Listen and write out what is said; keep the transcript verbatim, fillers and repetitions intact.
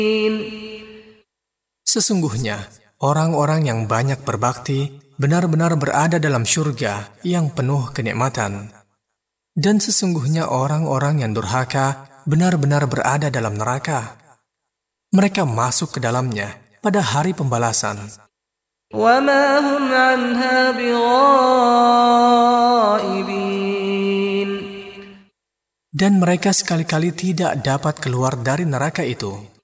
Sesungguhnya, orang-orang yang banyak berbakti benar-benar berada dalam syurga yang penuh kenikmatan. Dan sesungguhnya orang-orang yang durhaka benar-benar berada dalam neraka. Mereka masuk ke dalamnya pada hari pembalasan. وَمَا هُمْ عَنْهَا بِغَائِبِينَ. Dan mereka sekali-kali tidak dapat keluar dari neraka itu.